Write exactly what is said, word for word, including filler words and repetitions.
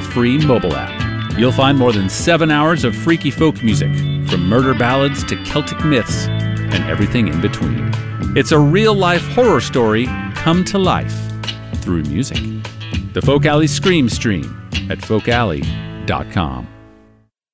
our free mobile app. You'll find more than seven hours of freaky folk music, from murder ballads to Celtic myths and everything in between. It's a real-life horror story come to life through music. The Folk Alley Scream Stream at folk alley dot com.